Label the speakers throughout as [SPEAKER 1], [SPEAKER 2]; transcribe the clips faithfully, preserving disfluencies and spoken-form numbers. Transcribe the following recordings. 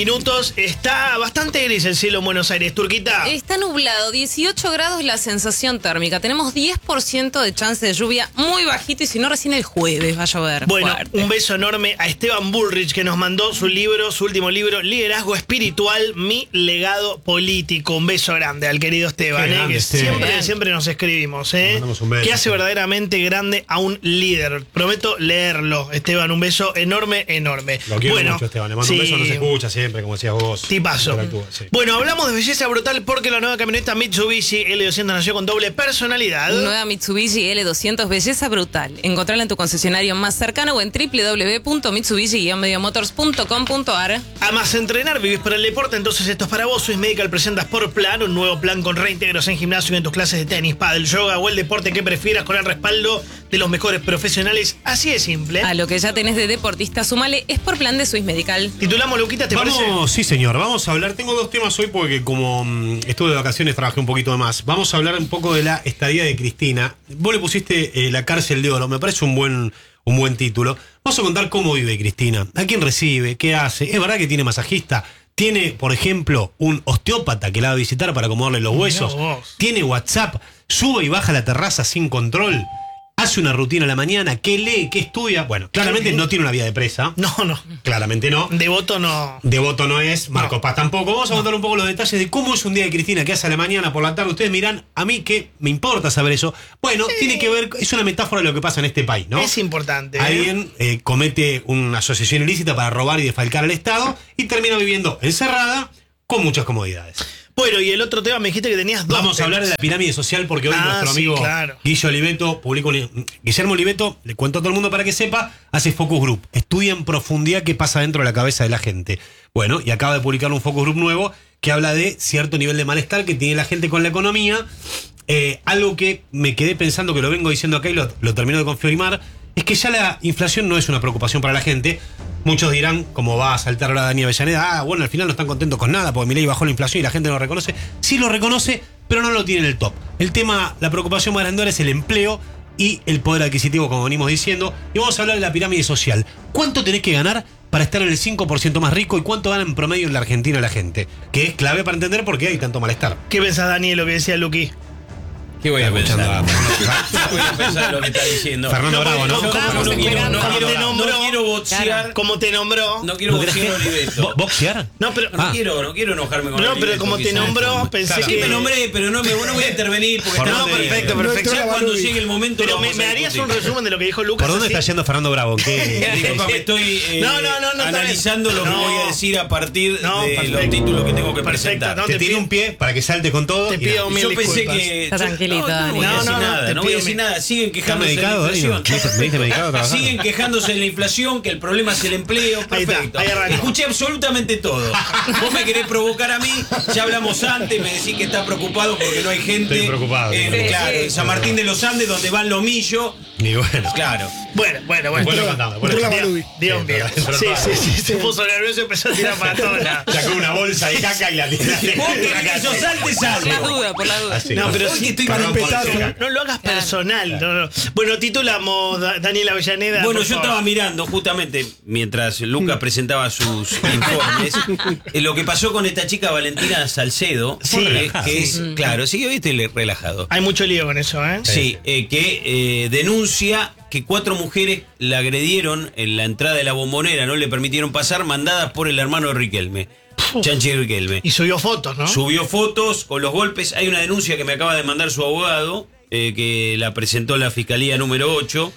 [SPEAKER 1] Minutos, está bastante gris el cielo en Buenos Aires, Turquita.
[SPEAKER 2] Está nublado, dieciocho grados la sensación térmica. Tenemos diez por ciento de chance de lluvia, muy bajito, y si no, recién el jueves va a llover.
[SPEAKER 1] Bueno,
[SPEAKER 2] fuerte.
[SPEAKER 1] Un beso enorme a Esteban Bullrich, que nos mandó su libro, su último libro, Liderazgo Espiritual, mi legado político. Un beso grande al querido Esteban,
[SPEAKER 3] Qué
[SPEAKER 1] eh,
[SPEAKER 3] grande,
[SPEAKER 1] que
[SPEAKER 3] Esteban.
[SPEAKER 1] siempre, siempre nos escribimos, eh,
[SPEAKER 3] Mandamos un beso,
[SPEAKER 1] que hace
[SPEAKER 3] Esteban.
[SPEAKER 1] verdaderamente grande a un líder. Prometo leerlo, Esteban, un beso enorme, enorme.
[SPEAKER 3] Lo quiero
[SPEAKER 1] bueno,
[SPEAKER 3] mucho, Esteban. Le mando
[SPEAKER 1] sí,
[SPEAKER 3] un beso, no se escucha siempre, como decías vos.
[SPEAKER 1] Tipazo.
[SPEAKER 3] Interactúa, sí.
[SPEAKER 1] Bueno, hablamos de belleza brutal porque la nueva camioneta Mitsubishi L doscientos nació con doble personalidad.
[SPEAKER 2] Nueva Mitsubishi L doscientos, belleza brutal. Encontrala en tu concesionario más cercano o en w w w punto mitsubishi guion medio motors punto com punto a r.
[SPEAKER 1] Amas entrenar, vivís para el deporte, entonces esto es para vos. Swiss Medical presenta Sport Plan, un nuevo plan con reintegros en gimnasio y en tus clases de tenis, pádel, yoga o el deporte que prefieras, con el respaldo de los mejores profesionales. Así de simple.
[SPEAKER 2] A lo que ya tenés de deportista, sumale Sport Plan de Swiss Medical.
[SPEAKER 1] Titulamos, Luquita, ¿te
[SPEAKER 3] Vamos,
[SPEAKER 1] parece?
[SPEAKER 3] sí señor, vamos a hablar, tengo dos temas hoy porque como mm, estuve de vacaciones trabajé un poquito de más. Vamos a hablar un poco de la estadía de Cristina. Vos le pusiste eh, La cárcel de oro, me parece un buen, un buen título. Vamos a contar cómo vive Cristina, a quién recibe, qué hace. Es verdad que tiene masajista, tiene, por ejemplo, un osteópata que la va a visitar para acomodarle los huesos,
[SPEAKER 1] Mirá vos.
[SPEAKER 3] tiene WhatsApp, sube y baja la terraza sin control, hace una rutina a la mañana, qué lee, qué estudia. Bueno, claramente no tiene una vida de presa.
[SPEAKER 1] No, no.
[SPEAKER 3] Claramente no.
[SPEAKER 1] Devoto no.
[SPEAKER 3] Devoto no es, Marcos
[SPEAKER 1] No.
[SPEAKER 3] Paz tampoco. Vamos a contar un poco los detalles de cómo es un día de Cristina, qué hace a la mañana, por la tarde. Ustedes miran, a mí que me importa saber eso. Bueno,
[SPEAKER 1] Sí.
[SPEAKER 3] tiene que ver, es una metáfora de lo que pasa en este país, ¿no?
[SPEAKER 1] Es importante. ¿eh?
[SPEAKER 3] Alguien eh, comete una asociación ilícita para robar y defalcar al Estado y termina viviendo encerrada con muchas comodidades.
[SPEAKER 1] Bueno, y el otro tema me dijiste que tenías dos.
[SPEAKER 3] Vamos a hablar de la pirámide social porque hoy
[SPEAKER 1] Ah,
[SPEAKER 3] nuestro
[SPEAKER 1] sí,
[SPEAKER 3] amigo
[SPEAKER 1] claro.
[SPEAKER 3] Guillo Oliveto publicó un- Guillermo Oliveto, le cuento a todo el mundo para que sepa, hace focus group, estudia en profundidad qué pasa dentro de la cabeza de la gente. Bueno, y acaba de publicar un focus group nuevo que habla de cierto nivel de malestar que tiene la gente con la economía. Eh, algo que me quedé pensando, que lo vengo diciendo acá y lo, lo termino de confirmar, es que ya la inflación no es una preocupación para la gente. Muchos dirán, como va a saltar ahora Dani Avellaneda, ah, bueno, al final no están contentos con nada porque Milei bajó la inflación y la gente no lo reconoce. Sí lo reconoce, pero no lo tiene en el top. El tema, la preocupación más grande ahora es el empleo y el poder adquisitivo, como venimos diciendo. Y vamos a hablar de la pirámide social. ¿Cuánto tenés que ganar para estar en el cinco por ciento más rico y cuánto gana en promedio en la Argentina la gente? Que es clave para entender por qué hay tanto malestar.
[SPEAKER 1] ¿Qué pensás, Dani, de lo que decía Luqui?
[SPEAKER 4] ¿Qué voy a
[SPEAKER 3] Está
[SPEAKER 4] pensar?
[SPEAKER 3] escuchando
[SPEAKER 4] ¿Qué voy a pensar lo que está diciendo?
[SPEAKER 3] Fernando Bravo, ¿no?
[SPEAKER 4] Yo no,
[SPEAKER 2] Estamos
[SPEAKER 4] quiero,
[SPEAKER 2] esperando.
[SPEAKER 4] no, quiero,
[SPEAKER 1] Te nombró.
[SPEAKER 4] no quiero boxear.
[SPEAKER 1] ¿Cómo te nombró?
[SPEAKER 4] No quiero
[SPEAKER 3] ¿No querés
[SPEAKER 4] boxear a
[SPEAKER 3] que-
[SPEAKER 4] Oliveto.
[SPEAKER 3] bo- ¿Boxear?
[SPEAKER 1] No, pero.
[SPEAKER 4] No
[SPEAKER 3] Ah.
[SPEAKER 4] quiero, no quiero enojarme con
[SPEAKER 1] No,
[SPEAKER 4] Oliveto,
[SPEAKER 1] pero como te
[SPEAKER 4] quizás.
[SPEAKER 1] nombró, pensé
[SPEAKER 4] Claro.
[SPEAKER 1] que.
[SPEAKER 4] Sí, me nombré, pero no, me, no voy a intervenir porque
[SPEAKER 3] ¿Por
[SPEAKER 4] está-
[SPEAKER 3] dónde?
[SPEAKER 1] Perfecto, perfecto.
[SPEAKER 4] Ya cuando llegue el momento.
[SPEAKER 1] Pero
[SPEAKER 4] lo
[SPEAKER 1] me,
[SPEAKER 4] vamos
[SPEAKER 1] me
[SPEAKER 4] a
[SPEAKER 1] harías un
[SPEAKER 4] discutir.
[SPEAKER 1] resumen de lo que dijo Lucas.
[SPEAKER 3] ¿Por dónde
[SPEAKER 1] así?
[SPEAKER 3] está yendo Fernando Bravo? ¿Qué?
[SPEAKER 4] Disculpa, me estoy eh,
[SPEAKER 1] No, no, no, no, está
[SPEAKER 4] analizando
[SPEAKER 1] bien.
[SPEAKER 4] lo que
[SPEAKER 1] No.
[SPEAKER 4] voy a decir a partir
[SPEAKER 1] No,
[SPEAKER 4] de
[SPEAKER 1] perfecto.
[SPEAKER 4] los títulos que tengo que
[SPEAKER 1] Perfecto,
[SPEAKER 4] presentar.
[SPEAKER 1] no,
[SPEAKER 3] Te
[SPEAKER 1] te
[SPEAKER 3] tiro
[SPEAKER 1] pido-
[SPEAKER 3] un pie para que salte con todo.
[SPEAKER 1] Te
[SPEAKER 3] y
[SPEAKER 1] pido
[SPEAKER 3] nada.
[SPEAKER 1] mil
[SPEAKER 4] Yo pensé
[SPEAKER 1] disculpas.
[SPEAKER 4] que.
[SPEAKER 2] Está tranquilito,
[SPEAKER 4] no, no
[SPEAKER 2] Dani.
[SPEAKER 4] voy a
[SPEAKER 1] No,
[SPEAKER 4] decir
[SPEAKER 1] no, no,
[SPEAKER 4] nada,
[SPEAKER 1] te
[SPEAKER 4] no voy a
[SPEAKER 1] pido
[SPEAKER 4] decir
[SPEAKER 1] mil-
[SPEAKER 4] nada. Siguen
[SPEAKER 3] ¿Estás
[SPEAKER 4] quejándose de la
[SPEAKER 3] medicado, Dani?
[SPEAKER 4] inflación.
[SPEAKER 3] ¿Me diste medicado a trabajar?
[SPEAKER 4] Siguen quejándose de la inflación, que el problema es el empleo.
[SPEAKER 1] Ahí está,
[SPEAKER 4] Perfecto.
[SPEAKER 1] ahí arrancó.
[SPEAKER 4] Escuché absolutamente todo. Vos me querés provocar a mí, ya hablamos antes, me decís que estás preocupado porque no hay gente.
[SPEAKER 3] Estoy preocupado.
[SPEAKER 4] En,
[SPEAKER 2] Sí,
[SPEAKER 4] claro,
[SPEAKER 2] sí.
[SPEAKER 4] en San Martín de los Andes, donde van Lomillo.
[SPEAKER 3] Ni bueno.
[SPEAKER 4] Claro.
[SPEAKER 1] Bueno, bueno, bueno.
[SPEAKER 3] Después lo contamos, después lo
[SPEAKER 1] Dios,
[SPEAKER 3] contamos.
[SPEAKER 1] Dios
[SPEAKER 3] Sí,
[SPEAKER 1] mío.
[SPEAKER 3] pero-
[SPEAKER 1] Sí,
[SPEAKER 3] pero-
[SPEAKER 1] sí, sí. Se puso nervioso y empezó a tirar para todos lados.
[SPEAKER 3] Sacó una bolsa de caca y la tiraste.
[SPEAKER 4] Vos querés que yo salte,
[SPEAKER 2] Por
[SPEAKER 4] salte.
[SPEAKER 2] la duda, por la duda.
[SPEAKER 3] Así.
[SPEAKER 1] No, pero
[SPEAKER 4] Hoy
[SPEAKER 1] sí,
[SPEAKER 4] que estoy
[SPEAKER 1] perdón,
[SPEAKER 4] con
[SPEAKER 1] perdón,
[SPEAKER 4] petazo.
[SPEAKER 1] no lo hagas personal. no, no. Bueno, titulamos, Da- Daniel Avellaneda.
[SPEAKER 4] Bueno,
[SPEAKER 1] por
[SPEAKER 4] yo
[SPEAKER 1] favor.
[SPEAKER 4] estaba mirando justamente mientras Lucas presentaba sus informes eh, lo que pasó con esta chica Valentina Salcedo,
[SPEAKER 1] Sí.
[SPEAKER 4] eh, que es, claro, sí, viste, le- relajado.
[SPEAKER 1] Hay mucho lío con eso, ¿eh?
[SPEAKER 4] Sí, eh, que eh, denuncia que cuatro mujeres la agredieron en la entrada de la Bombonera, no le permitieron pasar, mandadas por el hermano de Riquelme, Chanchi Riquelme.
[SPEAKER 1] Y subió fotos, ¿no?
[SPEAKER 4] Subió fotos con los golpes. Hay una denuncia que me acaba de mandar su abogado, eh, que la presentó la Fiscalía número ocho.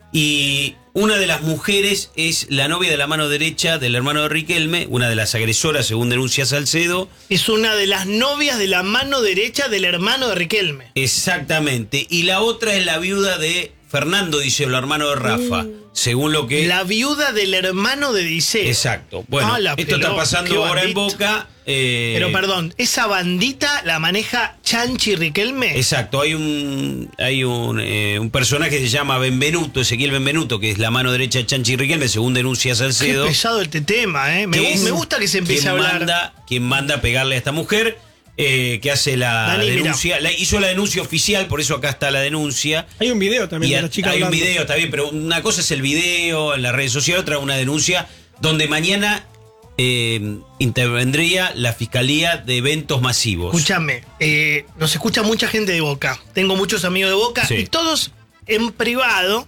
[SPEAKER 4] Y una de las mujeres es la novia de la mano derecha del hermano de Riquelme, una de las agresoras, según denuncia Salcedo.
[SPEAKER 1] Es una de las novias de la mano derecha del hermano de Riquelme.
[SPEAKER 4] Exactamente. Y la otra es la viuda de Fernando, dice el hermano de Rafa, según lo que...
[SPEAKER 1] La viuda del hermano de Diceo.
[SPEAKER 4] Exacto. Bueno,
[SPEAKER 1] Ah, la
[SPEAKER 4] esto está
[SPEAKER 1] pelota,
[SPEAKER 4] pasando
[SPEAKER 1] qué
[SPEAKER 4] ahora en
[SPEAKER 1] bandita.
[SPEAKER 4] Boca. eh,
[SPEAKER 1] Pero perdón, ¿esa bandita la maneja Chanchi Riquelme?
[SPEAKER 4] Exacto, hay un hay un, eh, un personaje que se llama Benvenuto, Ezequiel Benvenuto, que es la mano derecha de Chanchi Riquelme, según denuncia
[SPEAKER 1] Qué
[SPEAKER 4] Salcedo.
[SPEAKER 1] pesado este tema, ¿eh? Me,
[SPEAKER 4] que
[SPEAKER 1] gu-
[SPEAKER 4] es
[SPEAKER 1] me gusta que se empiece a
[SPEAKER 4] quien
[SPEAKER 1] hablar.
[SPEAKER 4] Manda, quien manda a pegarle a esta mujer, eh, que hace la
[SPEAKER 1] Dani,
[SPEAKER 4] denuncia, la, hizo la denuncia oficial, por eso acá está la denuncia.
[SPEAKER 5] Hay un video también
[SPEAKER 4] Y
[SPEAKER 5] de
[SPEAKER 4] a-
[SPEAKER 5] la chica
[SPEAKER 4] hay un
[SPEAKER 5] hablando.
[SPEAKER 4] video, está bien, pero una cosa es el video en las redes sociales, otra una denuncia donde mañana eh, intervendría la Fiscalía de Eventos Masivos.
[SPEAKER 1] Escúchame, eh, nos escucha mucha gente de Boca. Tengo muchos amigos de Boca
[SPEAKER 4] Sí.
[SPEAKER 1] y todos en privado,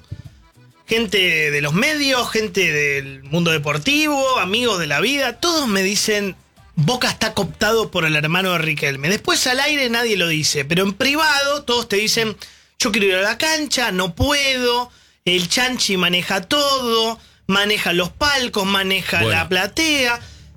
[SPEAKER 1] gente de los medios, gente del mundo deportivo, amigos de la vida, todos me dicen, Boca está cooptado por el hermano de Riquelme. Después al aire nadie lo dice, pero en privado todos te dicen, yo quiero ir a la cancha, no puedo, el Chanchi maneja todo, maneja los palcos, maneja
[SPEAKER 4] Bueno.
[SPEAKER 1] la platea.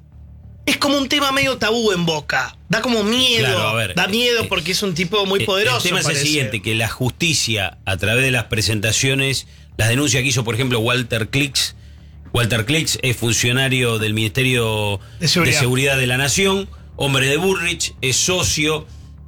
[SPEAKER 1] Es como un tema medio tabú en Boca. Da como miedo.
[SPEAKER 4] Claro, a ver,
[SPEAKER 1] da miedo
[SPEAKER 4] eh,
[SPEAKER 1] porque es un tipo muy
[SPEAKER 4] Eh,
[SPEAKER 1] poderoso.
[SPEAKER 4] El tema es el
[SPEAKER 1] parece.
[SPEAKER 4] siguiente, que la justicia, a través de las presentaciones, las denuncias que hizo, por ejemplo, Walter Klix. Walter Klix es funcionario del Ministerio
[SPEAKER 1] De Seguridad.
[SPEAKER 4] de, Seguridad de la Nación, hombre de Burrich, es socio,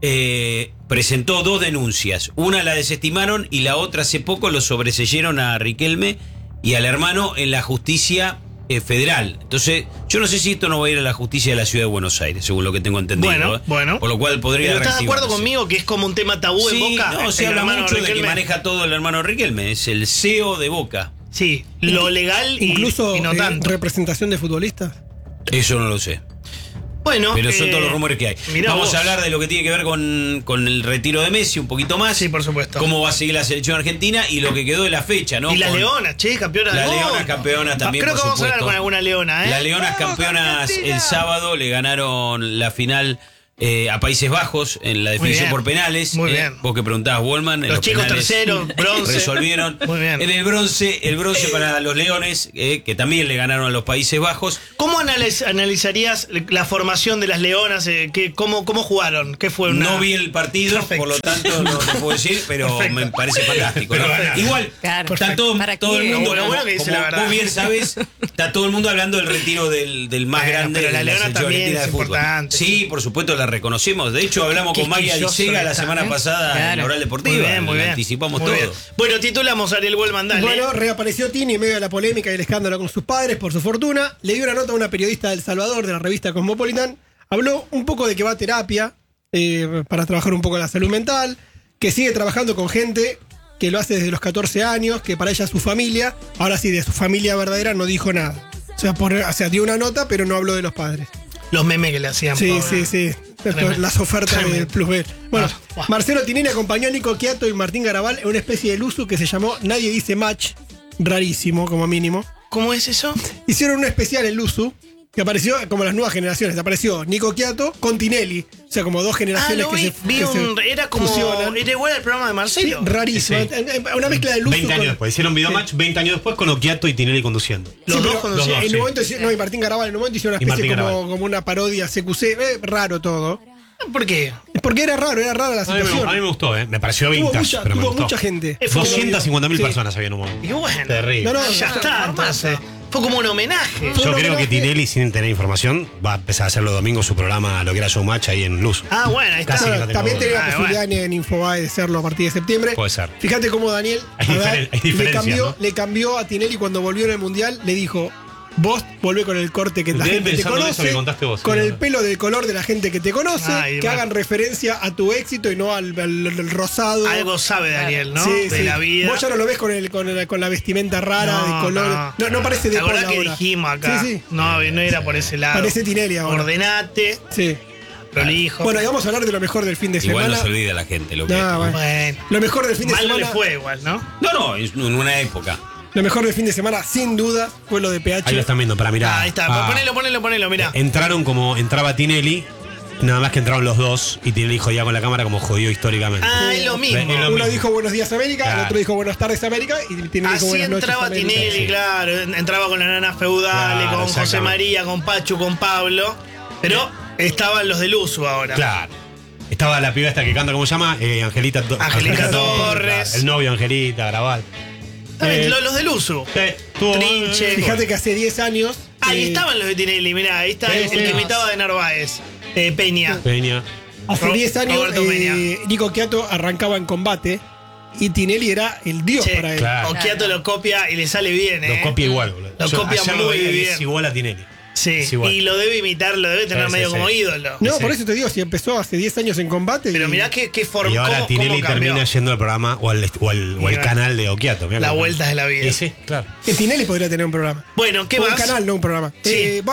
[SPEAKER 4] eh, presentó dos denuncias. Una la desestimaron y la otra hace poco lo sobreseyeron a Riquelme y al hermano en la justicia eh, federal. Entonces, yo no sé si esto no va a ir a la justicia de la Ciudad de Buenos Aires, según lo que tengo entendido.
[SPEAKER 1] Bueno,
[SPEAKER 4] ¿eh?
[SPEAKER 1] bueno.
[SPEAKER 4] Por lo cual podría
[SPEAKER 1] ¿Pero estás de acuerdo
[SPEAKER 4] reactivarse.
[SPEAKER 1] conmigo que es como un tema tabú en
[SPEAKER 4] Sí,
[SPEAKER 1] Boca?
[SPEAKER 4] no, se
[SPEAKER 1] El
[SPEAKER 4] habla
[SPEAKER 1] hermano
[SPEAKER 4] mucho de que
[SPEAKER 1] Riquelme.
[SPEAKER 4] maneja todo el hermano Riquelme, es el C E O de Boca.
[SPEAKER 1] Sí, lo legal y,
[SPEAKER 5] Incluso
[SPEAKER 1] y no
[SPEAKER 5] eh,
[SPEAKER 1] tanto.
[SPEAKER 5] representación de futbolistas.
[SPEAKER 4] Eso no lo sé.
[SPEAKER 1] Bueno,
[SPEAKER 4] Pero son
[SPEAKER 1] eh,
[SPEAKER 4] todos los rumores que hay.
[SPEAKER 1] mirá
[SPEAKER 4] Vamos
[SPEAKER 1] vos.
[SPEAKER 4] a hablar de lo que tiene que ver con, con el retiro de Messi un poquito más.
[SPEAKER 1] Sí, por supuesto.
[SPEAKER 4] Cómo va a seguir la selección argentina y lo que quedó de la fecha, ¿no?
[SPEAKER 1] Y las
[SPEAKER 4] Con-
[SPEAKER 1] leonas, che, campeonas
[SPEAKER 4] Las
[SPEAKER 1] del mundo.
[SPEAKER 4] leonas campeonas también,
[SPEAKER 1] Creo
[SPEAKER 4] por
[SPEAKER 1] que vamos a hablar
[SPEAKER 4] supuesto.
[SPEAKER 1] con alguna leona, ¿eh?
[SPEAKER 4] Las leonas
[SPEAKER 1] ¡Vamos,
[SPEAKER 4] campeonas
[SPEAKER 1] Argentina!
[SPEAKER 4] el sábado le ganaron la final eh, a Países Bajos en la definición
[SPEAKER 1] bien,
[SPEAKER 4] por penales.
[SPEAKER 1] muy
[SPEAKER 4] eh,
[SPEAKER 1] bien.
[SPEAKER 4] Vos que preguntabas, Wolman. en
[SPEAKER 1] Los chicos
[SPEAKER 4] penales
[SPEAKER 1] terceros, bronce.
[SPEAKER 4] Resolvieron.
[SPEAKER 1] Muy bien.
[SPEAKER 4] En el bronce, el bronce para los leones, eh, que también le ganaron a los Países Bajos.
[SPEAKER 1] ¿Cómo analiz- analizarías la formación de las leonas? Eh, ¿qué, cómo, ¿Cómo jugaron? ¿Qué fue una...?
[SPEAKER 4] No vi el partido,
[SPEAKER 1] Perfecto.
[SPEAKER 4] por lo tanto no te puedo decir, pero
[SPEAKER 1] Perfecto.
[SPEAKER 4] me parece fantástico. ¿no?
[SPEAKER 1] Perfecto.
[SPEAKER 4] Igual,
[SPEAKER 2] Claro.
[SPEAKER 4] está todo,
[SPEAKER 2] ¿Para
[SPEAKER 4] todo el
[SPEAKER 2] qué?
[SPEAKER 4] mundo,
[SPEAKER 1] Bueno,
[SPEAKER 4] como,
[SPEAKER 1] bueno que dice
[SPEAKER 4] como
[SPEAKER 1] la verdad.
[SPEAKER 4] vos bien sabes, está todo el mundo hablando del retiro del, del más
[SPEAKER 1] Bueno,
[SPEAKER 4] grande
[SPEAKER 1] pero
[SPEAKER 4] de
[SPEAKER 1] la
[SPEAKER 4] la
[SPEAKER 1] Leona
[SPEAKER 4] selección
[SPEAKER 1] también
[SPEAKER 4] argentina
[SPEAKER 1] es
[SPEAKER 4] de fútbol.
[SPEAKER 1] importante.
[SPEAKER 4] Sí, por supuesto la reconocemos. De hecho, hablamos
[SPEAKER 1] Qué
[SPEAKER 4] con María
[SPEAKER 1] quisquilloso
[SPEAKER 4] Licega la
[SPEAKER 1] está,
[SPEAKER 4] semana
[SPEAKER 1] ¿eh?
[SPEAKER 4] pasada en
[SPEAKER 2] Claro.
[SPEAKER 4] Oral Deportiva.
[SPEAKER 1] Muy bien, muy
[SPEAKER 4] Le
[SPEAKER 1] bien.
[SPEAKER 4] Anticipamos
[SPEAKER 1] Muy
[SPEAKER 4] todo.
[SPEAKER 1] bien. Bueno, titulamos Ariel Goldman, dale.
[SPEAKER 5] Bueno, reapareció Tini en medio de la polémica y el escándalo con sus padres, por su fortuna. Le dio una nota a una periodista de El Salvador, de la revista Cosmopolitan. Habló un poco de que va a terapia eh, para trabajar un poco la salud mental, que sigue trabajando con gente que lo hace desde los catorce años, que para ella es su familia. Ahora sí, de su familia verdadera no dijo nada. O sea, por- o sea, dio una nota, pero no habló de los padres.
[SPEAKER 1] Los memes que le hacían.
[SPEAKER 5] Sí,
[SPEAKER 1] pobre.
[SPEAKER 5] sí, sí.
[SPEAKER 1] Tremendo.
[SPEAKER 5] Las ofertas
[SPEAKER 1] Tremendo.
[SPEAKER 5] del Plus B. Bueno,
[SPEAKER 1] Ah, buah.
[SPEAKER 5] Marcelo Tinelli acompañó a Nico Quiato y Martín Garabal en una especie de luzu que se llamó Nadie Dice Match. Rarísimo, como mínimo.
[SPEAKER 1] ¿Cómo es eso?
[SPEAKER 5] Hicieron un especial en luzu que apareció como las nuevas generaciones. Apareció Nico Quiato con Tinelli. O sea, como dos
[SPEAKER 1] Ah,
[SPEAKER 5] generaciones
[SPEAKER 1] lo
[SPEAKER 5] que
[SPEAKER 1] vi.
[SPEAKER 5] se,
[SPEAKER 1] vi
[SPEAKER 5] que
[SPEAKER 1] un,
[SPEAKER 5] se
[SPEAKER 1] era como.
[SPEAKER 5] fusionan.
[SPEAKER 1] Era igual al programa de
[SPEAKER 5] Sí,
[SPEAKER 1] Marcelo.
[SPEAKER 5] rarísimo.
[SPEAKER 3] Sí.
[SPEAKER 5] Una mezcla de luzu
[SPEAKER 3] veinte años
[SPEAKER 5] con-
[SPEAKER 3] después. Hicieron videomatch veinte años después con Okiato y Tinelli conduciendo.
[SPEAKER 1] Los
[SPEAKER 5] Sí,
[SPEAKER 1] dos
[SPEAKER 5] pero
[SPEAKER 1] conocían.
[SPEAKER 3] los dos,
[SPEAKER 5] en
[SPEAKER 3] sí.
[SPEAKER 5] un momento, hici- no, y Martín Garabal en un momento hicieron
[SPEAKER 3] Y
[SPEAKER 5] una especie
[SPEAKER 3] Martín
[SPEAKER 5] como,
[SPEAKER 3] Garabal.
[SPEAKER 5] como una parodia C Q C. Eh, raro todo.
[SPEAKER 1] ¿Por qué?
[SPEAKER 5] Porque era raro, era rara la
[SPEAKER 3] A mí, me,
[SPEAKER 5] situación.
[SPEAKER 3] a mí me gustó, ¿eh? Me pareció
[SPEAKER 5] Tuvo
[SPEAKER 3] vintage,
[SPEAKER 5] mucha,
[SPEAKER 3] pero me
[SPEAKER 5] tuvo
[SPEAKER 3] gustó.
[SPEAKER 5] mucha gente.
[SPEAKER 1] Eh, fue
[SPEAKER 3] doscientas cincuenta mil
[SPEAKER 5] Sí.
[SPEAKER 3] personas había en un momento.
[SPEAKER 1] Y bueno.
[SPEAKER 3] Terrible.
[SPEAKER 5] No, no,
[SPEAKER 1] Ya
[SPEAKER 5] no,
[SPEAKER 1] está,
[SPEAKER 5] no,
[SPEAKER 1] entonces. Fue como un homenaje.
[SPEAKER 5] Fue
[SPEAKER 3] Yo
[SPEAKER 5] un
[SPEAKER 3] creo que
[SPEAKER 5] homenaje.
[SPEAKER 3] Tinelli, sin tener información, va a empezar a hacer los domingos su programa, lo que era Showmatch, ahí en Luz.
[SPEAKER 1] Ah, bueno, ahí está.
[SPEAKER 3] Casi
[SPEAKER 5] Bueno,
[SPEAKER 3] no
[SPEAKER 5] también
[SPEAKER 3] tengo-
[SPEAKER 5] tenía la
[SPEAKER 1] Ah,
[SPEAKER 5] posibilidad en, en Infobae de serlo a partir de septiembre.
[SPEAKER 3] Puede ser.
[SPEAKER 5] Fíjate cómo Daniel
[SPEAKER 3] Hay
[SPEAKER 5] Haddad
[SPEAKER 3] diferen- hay
[SPEAKER 5] le,
[SPEAKER 3] diferencias,
[SPEAKER 5] cambió,
[SPEAKER 3] ¿no?
[SPEAKER 5] le cambió a Tinelli cuando volvió en el Mundial, le dijo, vos volvé con el corte que la
[SPEAKER 3] Quedé
[SPEAKER 5] gente te
[SPEAKER 3] pensando en
[SPEAKER 5] conoce,
[SPEAKER 3] eso que contaste vos,
[SPEAKER 5] con
[SPEAKER 3] sí,
[SPEAKER 5] el
[SPEAKER 3] ¿verdad?
[SPEAKER 5] pelo del color de la gente que te conoce,
[SPEAKER 1] Ay,
[SPEAKER 5] que
[SPEAKER 1] man.
[SPEAKER 5] hagan referencia a tu éxito y no al, al- al rosado.
[SPEAKER 1] Algo sabe Daniel, ¿no?
[SPEAKER 5] Sí,
[SPEAKER 1] de
[SPEAKER 5] sí.
[SPEAKER 1] la vida.
[SPEAKER 5] Vos ya no lo ves con, el, con, el- con la vestimenta rara, de color. No, no, parece de
[SPEAKER 1] La verdad
[SPEAKER 5] Paul
[SPEAKER 1] que
[SPEAKER 5] ahora.
[SPEAKER 1] dijimos acá.
[SPEAKER 5] Sí, sí.
[SPEAKER 1] No, no era por ese lado.
[SPEAKER 5] Parece Tinelli ahora.
[SPEAKER 1] Ordenate,
[SPEAKER 5] Sí.
[SPEAKER 1] prolijo.
[SPEAKER 5] Bueno, y vamos a hablar de lo mejor del fin de
[SPEAKER 4] Igual
[SPEAKER 5] semana.
[SPEAKER 4] no se olvida la gente lo que.
[SPEAKER 5] No, bueno.
[SPEAKER 1] Bueno.
[SPEAKER 5] Lo mejor del fin de
[SPEAKER 1] Mal no
[SPEAKER 5] semana.
[SPEAKER 1] le fue igual, ¿no?
[SPEAKER 4] No, no, es en una época.
[SPEAKER 5] Lo mejor del fin de semana, sin duda, fue lo de P H.
[SPEAKER 3] Ahí lo están viendo, para mirar.
[SPEAKER 1] Ah, ahí está. Ponelo, ponelo, ponelo, mirá.
[SPEAKER 3] Entraron como entraba Tinelli, nada más que entraron los dos, y Tinelli jodía con la cámara como jodió históricamente.
[SPEAKER 1] Ah, es lo mismo.
[SPEAKER 3] Es lo
[SPEAKER 5] Uno
[SPEAKER 3] mismo.
[SPEAKER 5] dijo buenos días América, el
[SPEAKER 3] Claro.
[SPEAKER 5] otro dijo buenas tardes América y Tinelli dijo
[SPEAKER 1] Así
[SPEAKER 5] buenas noches
[SPEAKER 1] entraba
[SPEAKER 5] América.
[SPEAKER 1] Tinelli,
[SPEAKER 3] sí.
[SPEAKER 1] claro. Entraba con la nana feudal,
[SPEAKER 3] Claro,
[SPEAKER 1] con José
[SPEAKER 3] exactamente.
[SPEAKER 1] María, con Pachu, con Pablo. Pero estaban los del uso ahora.
[SPEAKER 3] Claro. Estaba la piba esta que canta, ¿cómo se llama? Eh, Angelita, To-
[SPEAKER 1] Angelita Torres.
[SPEAKER 3] claro. El novio Angelita, Grabal.
[SPEAKER 1] También
[SPEAKER 3] Eh,
[SPEAKER 1] lo- los del uso.
[SPEAKER 3] Sí, tuvo-
[SPEAKER 1] Trinche.
[SPEAKER 5] Fíjate que hace diez años.
[SPEAKER 1] Ahí
[SPEAKER 5] eh,
[SPEAKER 1] estaban los de Tinelli, mirá, ahí está
[SPEAKER 3] Sí,
[SPEAKER 1] el,
[SPEAKER 3] sí.
[SPEAKER 1] el que imitaba de Narváez. Eh, Peña.
[SPEAKER 3] Peña.
[SPEAKER 5] Hace
[SPEAKER 1] Ro-
[SPEAKER 5] diez años,
[SPEAKER 1] Roberto
[SPEAKER 5] eh,
[SPEAKER 1] Peña.
[SPEAKER 5] Nico Quiato arrancaba en combate y Tinelli era el dios
[SPEAKER 1] Che,
[SPEAKER 5] para él.
[SPEAKER 3] Claro.
[SPEAKER 1] Oquiato lo copia y le sale bien, ¿eh?
[SPEAKER 3] Lo copia igual, boludo.
[SPEAKER 1] Lo
[SPEAKER 3] Yo
[SPEAKER 1] copia
[SPEAKER 3] ayer lo
[SPEAKER 1] muy
[SPEAKER 3] veía y
[SPEAKER 1] bien.
[SPEAKER 3] Es igual a Tinelli.
[SPEAKER 1] Sí,
[SPEAKER 3] Es igual.
[SPEAKER 1] y lo debe imitar, lo debe tener
[SPEAKER 3] Sí,
[SPEAKER 1] medio
[SPEAKER 3] sí,
[SPEAKER 1] como
[SPEAKER 3] sí.
[SPEAKER 1] ídolo.
[SPEAKER 5] No,
[SPEAKER 3] Sí.
[SPEAKER 5] por eso te digo, si empezó hace diez años en combate.
[SPEAKER 1] Pero
[SPEAKER 5] y-
[SPEAKER 1] mirá que, que form-
[SPEAKER 3] Y ahora
[SPEAKER 1] cómo,
[SPEAKER 3] Tinelli
[SPEAKER 1] cómo cambió.
[SPEAKER 3] termina yendo al programa o al, o al, o al
[SPEAKER 1] Mira.
[SPEAKER 3] canal de Okiato. Mirá
[SPEAKER 1] La
[SPEAKER 3] cómo-
[SPEAKER 1] vuelta de la vida.
[SPEAKER 3] Sí, sí, claro.
[SPEAKER 5] que Tinelli podría tener un programa.
[SPEAKER 1] Bueno, ¿qué
[SPEAKER 5] un
[SPEAKER 1] más?
[SPEAKER 5] canal, no un programa.
[SPEAKER 1] Sí.
[SPEAKER 5] Eh, bueno,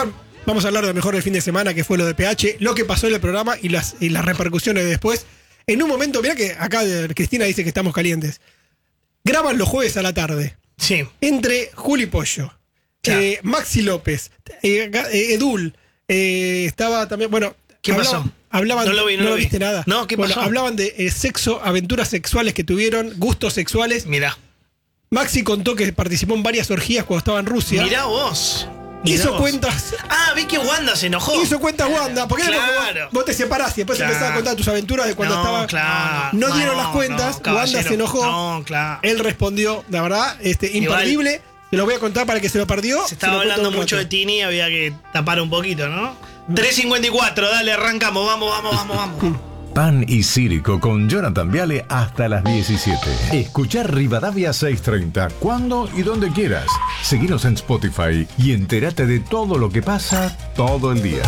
[SPEAKER 5] Vamos a hablar de lo mejor del fin de semana, que fue lo de P H, lo que pasó en el programa y las, y las repercusiones de después. En un momento, mirá que acá Cristina dice que estamos calientes. Graban los jueves a la tarde.
[SPEAKER 1] Sí.
[SPEAKER 5] Entre Juli Pollo, eh, Maxi López, eh, Edul, eh, estaba también, bueno...
[SPEAKER 1] ¿Qué
[SPEAKER 5] hablaban,
[SPEAKER 1] pasó?
[SPEAKER 5] Hablaban,
[SPEAKER 1] no lo vi, no,
[SPEAKER 5] no
[SPEAKER 1] lo
[SPEAKER 5] viste
[SPEAKER 1] vi.
[SPEAKER 5] nada.
[SPEAKER 1] No, ¿qué
[SPEAKER 5] bueno,
[SPEAKER 1] pasó?
[SPEAKER 5] hablaban de eh, sexo, aventuras sexuales que tuvieron, gustos sexuales.
[SPEAKER 1] Mirá.
[SPEAKER 5] Maxi contó que participó en varias orgías cuando estaba en Rusia.
[SPEAKER 1] Mirá vos. Mirá
[SPEAKER 5] Hizo
[SPEAKER 1] vos.
[SPEAKER 5] cuentas.
[SPEAKER 1] Ah, vi que Wanda se enojó.
[SPEAKER 5] Hizo cuentas Wanda. ¿Por qué
[SPEAKER 1] Claro.
[SPEAKER 5] vos, vos te separás y después
[SPEAKER 1] Claro.
[SPEAKER 5] empezás a contar tus aventuras de cuando
[SPEAKER 1] no,
[SPEAKER 5] estaba.
[SPEAKER 1] Claro.
[SPEAKER 5] No dieron las cuentas.
[SPEAKER 1] no,
[SPEAKER 5] Wanda
[SPEAKER 1] caballero.
[SPEAKER 5] se enojó.
[SPEAKER 1] No, claro.
[SPEAKER 5] Él respondió, la verdad, este,
[SPEAKER 1] Igual.
[SPEAKER 5] imperdible. Se lo voy a contar para el que se lo perdió.
[SPEAKER 1] Se estaba
[SPEAKER 5] lo cuento
[SPEAKER 1] hablando
[SPEAKER 5] un
[SPEAKER 1] mucho de
[SPEAKER 5] rato.
[SPEAKER 1] Tini, había que tapar un poquito, ¿no? tres cincuenta y cuatro, dale, arrancamos, vamos, vamos, vamos, vamos.
[SPEAKER 6] Pan y Círico con Jonathan Viale hasta las diecisiete. Escuchar Rivadavia seiscientos treinta cuando y donde quieras. Seguinos en Spotify y entérate de todo lo que pasa todo el día.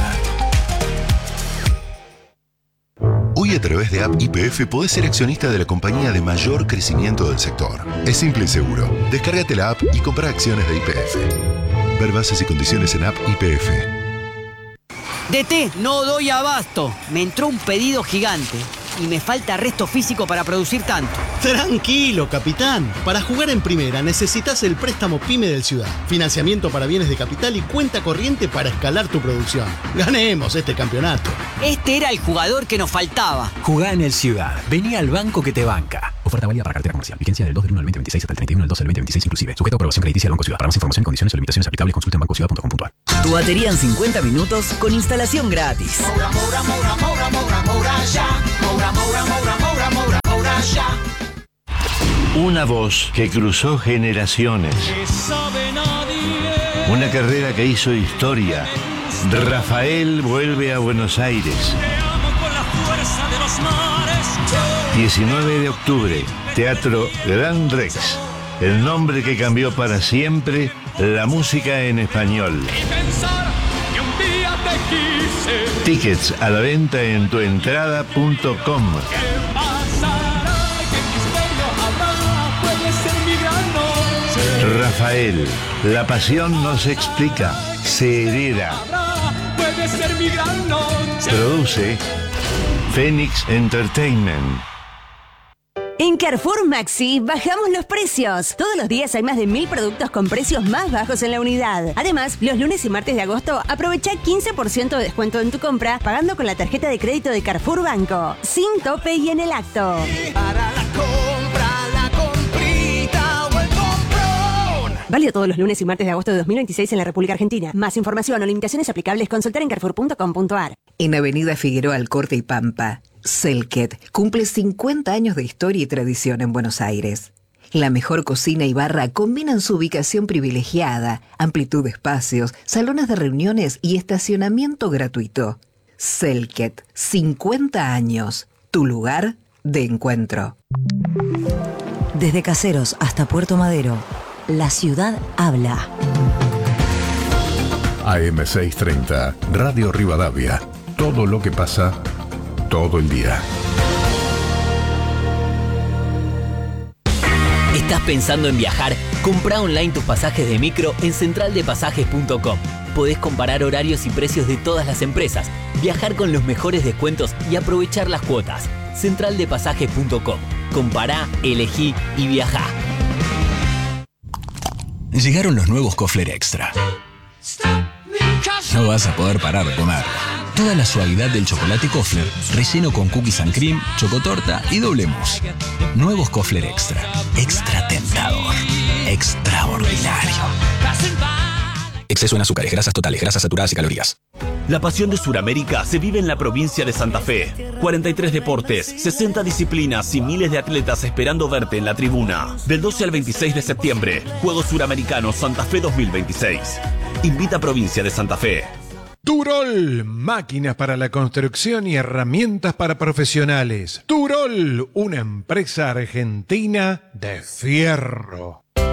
[SPEAKER 7] Hoy a través de App Y P F podés ser accionista de la compañía de mayor crecimiento del sector. Es simple y seguro. Descárgate la app y compra acciones de Y P F. Ver bases y condiciones en App Y P F.
[SPEAKER 8] D T, no doy abasto. Me entró un pedido gigante y me falta resto físico para producir tanto.
[SPEAKER 9] Tranquilo, capitán. Para jugar en primera necesitas el préstamo PYME del Ciudad. Financiamiento para bienes de capital y cuenta corriente para escalar tu producción. Ganemos este campeonato.
[SPEAKER 8] Este era el jugador que nos faltaba.
[SPEAKER 10] Jugá en el Ciudad. Vení al banco que te banca. Oferta válida para cartera comercial. Vigencia del dos del uno al veinte veintiséis hasta el treinta y uno del dos del veinte veintiséis inclusive. Sujeto a aprobación crediticia del Banco Ciudad. Para más información y condiciones o limitaciones aplicables, consulta en banco ciudad punto com punto a r.
[SPEAKER 11] Tu batería en cincuenta minutos con instalación gratis.
[SPEAKER 12] Moura, Moura, Moura, Moura, Moura, Moura, ya. Moura, Moura, Moura, Moura, Moura, Moura, ya.
[SPEAKER 13] Una voz que cruzó generaciones. Una carrera que hizo historia. Rafael vuelve a Buenos Aires. diecinueve de octubre, Teatro Gran Rex. El nombre que cambió para siempre la música en español. Tickets a la venta en tuentrada punto com. Rafael, la pasión no se explica, se hereda. Produce Phoenix Entertainment.
[SPEAKER 14] En Carrefour Maxi bajamos los precios. Todos los días hay más de mil productos con precios más bajos en la unidad. Además, los lunes y martes de agosto aprovecha quince por ciento de descuento en tu compra pagando con la tarjeta de crédito de Carrefour Banco. Sin tope y en el acto.
[SPEAKER 12] Para la compra, la comprita o el comprón.
[SPEAKER 14] Válido todos los lunes y martes de agosto de dos mil veintiséis en la República Argentina. Más información o limitaciones aplicables consultar en carrefour punto com punto a r.
[SPEAKER 15] En Avenida Figueroa Alcorte y Pampa, Selket cumple cincuenta años de historia y tradición en Buenos Aires. La mejor cocina y barra combinan su ubicación privilegiada, amplitud de espacios, salones de reuniones y estacionamiento gratuito. Selket, cincuenta años, tu lugar de encuentro.
[SPEAKER 11] Desde Caseros hasta Puerto Madero, la ciudad habla.
[SPEAKER 6] A M seiscientos treinta, Radio Rivadavia. Todo lo que pasa, todo el día.
[SPEAKER 16] ¿Estás pensando en viajar? Comprá online tus pasajes de micro en central de pasajes punto com. Podés comparar horarios y precios de todas las empresas, viajar con los mejores descuentos y aprovechar las cuotas. central de pasajes punto com. Compará, elegí y viajá.
[SPEAKER 17] Llegaron los nuevos Kofler Extra. No vas a poder parar de comer. Toda la suavidad del chocolate Kofler, relleno con cookies and cream, chocotorta y doble mousse. Nuevos Kofler Extra. Extra tentador. Extraordinario. Exceso en azúcares, grasas totales, grasas saturadas y calorías.
[SPEAKER 18] La pasión de Sudamérica se vive en la provincia de Santa Fe. cuarenta y tres deportes, sesenta disciplinas y miles de atletas esperando verte en la tribuna. Del doce al veintiséis de septiembre, Juegos Suramericanos Santa Fe dos mil veintiséis. Invita a Provincia de Santa Fe.
[SPEAKER 19] Turol, máquinas para la construcción y herramientas para profesionales. Turol, una empresa argentina de fierro.